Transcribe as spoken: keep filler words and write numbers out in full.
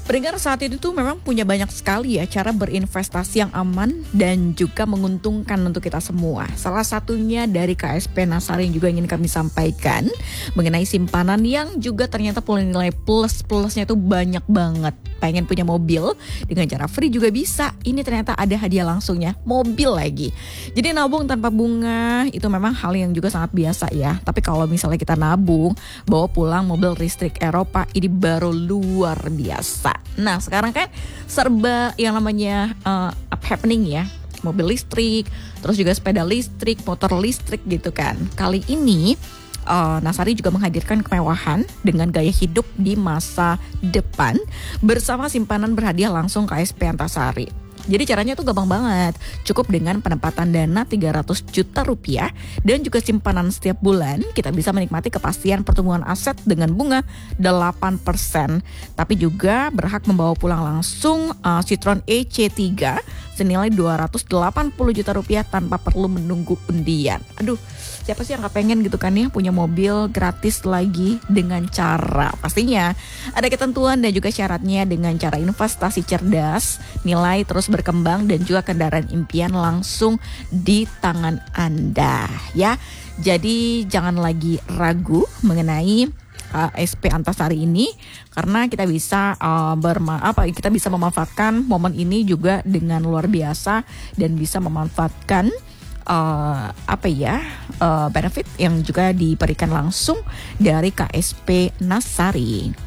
Pendengar, saat itu tuh memang punya banyak sekali ya cara berinvestasi yang aman dan juga menguntungkan untuk kita semua. Salah satunya dari K S P Nasari yang juga ingin kami sampaikan mengenai simpanan yang juga ternyata punya nilai plus-plusnya itu banyak banget. Pengen punya mobil dengan cara free juga bisa. Ini ternyata ada hadiah langsungnya, mobil lagi. Jadi nabung tanpa bunga itu memang hal yang juga sangat biasa ya. Tapi kalau misalnya kita nabung bawa pulang mobil listrik Eropa, ini baru luar biasa. Nah sekarang kan serba yang namanya uh, up happening ya, mobil listrik, terus juga sepeda listrik, motor listrik gitu kan. Kali ini uh, Nasari juga menghadirkan kemewahan dengan gaya hidup di masa depan bersama simpanan berhadiah langsung K S P Antasari. Jadi caranya tuh gampang banget. Cukup dengan penempatan dana tiga ratus juta rupiah dan juga simpanan setiap bulan, kita bisa menikmati kepastian pertumbuhan aset dengan bunga delapan persen. Tapi juga berhak membawa pulang langsung uh, Citroen E C tiga senilai dua ratus delapan puluh juta rupiah tanpa perlu menunggu undian. Aduh, siapa sih yang gak pengen gitu kan ya punya mobil gratis lagi dengan cara pastinya ada ketentuan dan juga syaratnya dengan cara investasi cerdas, nilai terus berkembang dan juga kendaraan impian langsung di tangan Anda ya. Jadi jangan lagi ragu mengenai K S P Antasari ini karena kita bisa uh, berma apa kita bisa memanfaatkan momen ini juga dengan luar biasa dan bisa memanfaatkan Uh, apa ya uh, benefit yang juga diberikan langsung dari K S P Nasari.